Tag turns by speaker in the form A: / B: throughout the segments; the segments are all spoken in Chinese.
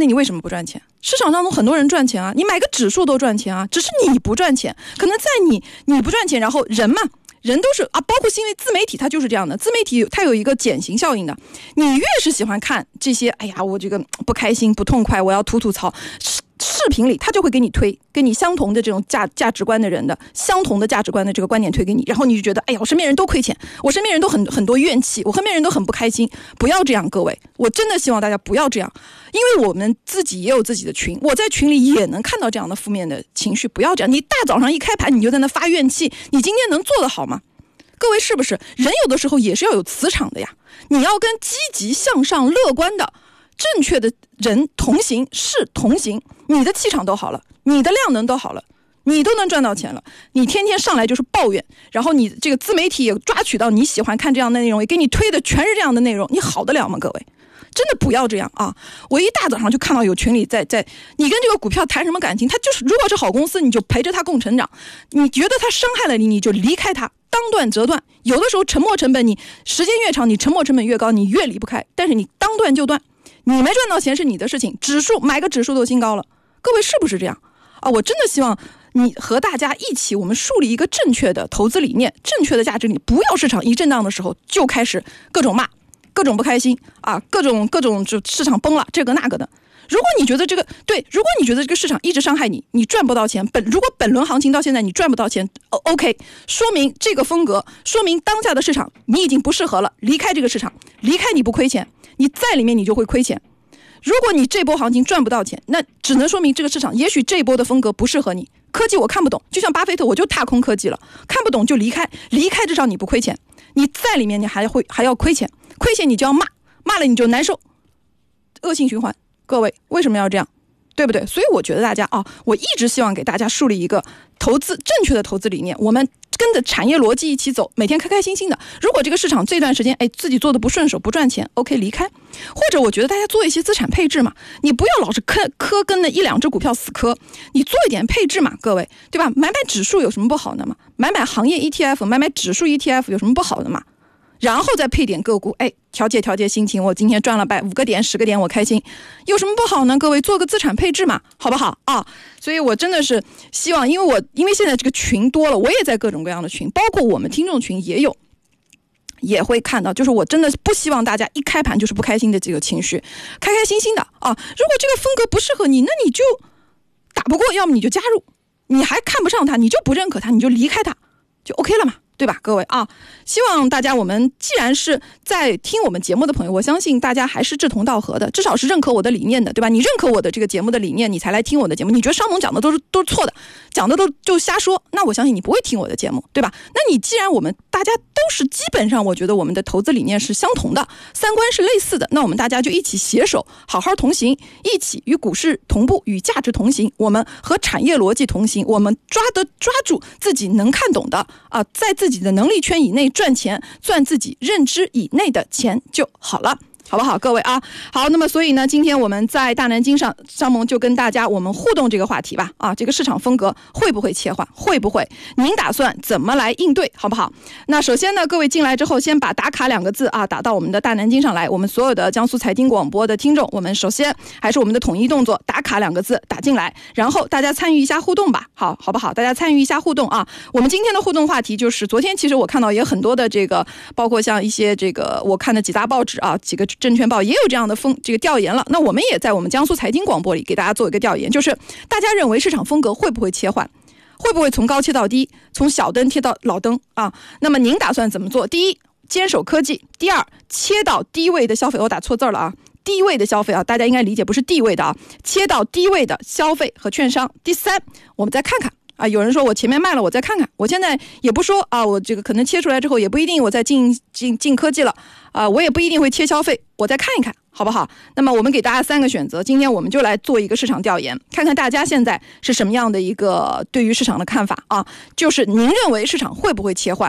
A: 那你为什么不赚钱？市场当中很多人赚钱啊，你买个指数都赚钱啊，只是你不赚钱。可能在你不赚钱，然后人嘛，人都是啊，包括因为自媒体它就是这样的，自媒体它有一个减刑效应的，你越是喜欢看这些，哎呀，我这个不开心不痛快，我要吐槽，视频里他就会给你推跟你相同的这种价值观的人的相同的价值观的这个观点推给你，然后你就觉得，哎呀，我身边人都亏钱，我身边人都很多怨气，我身边人都很不开心。不要这样，各位，我真的希望大家不要这样，因为我们自己也有自己的群，我在群里也能看到这样的负面的情绪。不要这样，你大早上一开盘你就在那发怨气，你今天能做得好吗？各位，是不是人有的时候也是要有磁场的呀？你要跟积极向上乐观的正确的人同行，是同行，你的气场都好了，你的量能都好了，你都能赚到钱了。你天天上来就是抱怨，然后你这个自媒体也抓取到你喜欢看这样的内容，也给你推的全是这样的内容，你好得了吗？各位，真的不要这样啊！我一大早上就看到有群里在你跟这个股票谈什么感情？他就是如果是好公司，你就陪着他共成长；你觉得他伤害了你，你就离开他，当断则断。有的时候沉没成本，你时间越长，你沉没成本越高，你越离不开。但是你当断就断，你没赚到钱是你的事情。指数买个指数都新高了，各位是不是这样啊？我真的希望你和大家一起，我们树立一个正确的投资理念，正确的价值理念，不要市场一震荡的时候就开始各种骂。各种不开心啊，各种就市场崩了，这个那个的。如果你觉得这个对，如果你觉得这个市场一直伤害你，你赚不到钱，如果本轮行情到现在你赚不到钱，OK， 说明这个风格，说明当下的市场你已经不适合了，离开这个市场，离开你不亏钱，你在里面你就会亏钱。如果你这波行情赚不到钱，那只能说明这个市场也许这一波的风格不适合你。科技我看不懂，就像巴菲特，我就踏空科技了，看不懂就离开，离开至少你不亏钱，你在里面你还要亏钱，亏钱你就要骂了你就难受，恶性循环。各位为什么要这样？对不对？所以我觉得大家我一直希望给大家树立一个正确的投资理念，我们跟着产业逻辑一起走，每天开开心心的。如果这个市场这段时间自己做的不顺手不赚钱 OK 离开，或者我觉得大家做一些资产配置嘛，你不要老是磕跟那一两只股票死磕，你做一点配置嘛，各位，对吧？买指数有什么不好的嘛？买行业 ETF， 买指数 ETF 有什么不好的嘛？然后再配点个股，调节心情，我今天赚了5个点10个点我开心，有什么不好呢？各位做个资产配置嘛，好不好啊？所以我真的是希望，因为现在这个群多了，我也在各种各样的群，包括我们听众群也会看到，就是我真的不希望大家一开盘就是不开心的这个情绪，开开心心的啊。如果这个风格不适合你，那你就打不过，要么你就加入，你还看不上它，你就不认可它，你就离开它，就 OK 了嘛。对吧，各位啊？希望大家，我们既然是在听我们节目的朋友，我相信大家还是志同道合的，至少是认可我的理念的，对吧？你认可我的这个节目的理念，你才来听我的节目。你觉得商农讲的都是错的，讲的都就瞎说，那我相信你不会听我的节目，对吧？那你既然我们大家都是基本上，我觉得我们的投资理念是相同的，三观是类似的，那我们大家就一起携手，好好同行，一起与股市同步，与价值同行，我们和产业逻辑同行，我们抓住自己能看懂的啊，在自己的能力圈以内赚钱，赚自己认知以内的钱就好了，好不好，各位啊？好，那么所以呢，今天我们在大南京上，商盟就跟大家我们互动这个话题吧。这个市场风格会不会切换？会不会？您打算怎么来应对？好不好？那首先呢，各位进来之后，先把打卡2个字打到我们的大南京上来。我们所有的江苏财经广播的听众，我们首先还是我们的统一动作，打卡2个字打进来，然后大家参与一下互动吧。好不好？大家参与一下互动啊！我们今天的互动话题就是，昨天其实我看到也很多的这个，包括像一些这个我看的几大报纸几个证券报也有这样的这个调研了。那我们也在我们江苏财经广播里给大家做一个调研，就是大家认为市场风格会不会切换，会不会从高切到低，从小灯贴到老灯那么您打算怎么做？第一，坚守科技；第二，切到低位的消费。我打错字了低位的消费大家应该理解，不是地位的切到低位的消费和券商。第三，我们再看看有人说我前面卖了，我再看看，我现在也不说我这个可能切出来之后也不一定我再进科技了我也不一定会切消费，我再看一看，好不好？那么我们给大家3个选择，今天我们就来做一个市场调研，看看大家现在是什么样的一个对于市场的看法就是您认为市场会不会切换？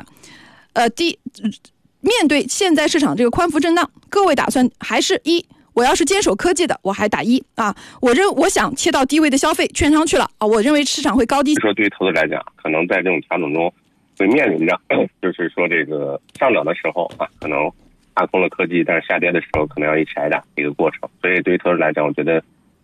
A: 面对现在市场这个宽幅震荡，各位打算还是我要是坚守科技的，我还打我想切到低位的消费券商去了我认为市场会高低。
B: 说对于投资来讲，可能在这种调整中会面临着，就是说这个上涨的时候可能踏空了科技，但是下跌的时候可能要一起挨打一个过程。所以对于投资来讲，我觉得